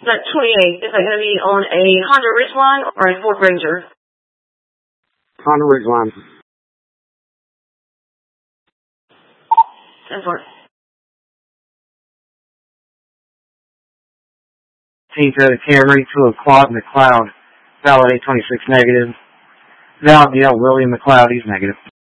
That 28, is that going to be on a Honda Ridgeline or a Ford Ranger? Honda Ridgeline. 10-4. T-30 Camry to a Claude McLeod. Valid 826 negative. Valid, William McLeod, he's negative.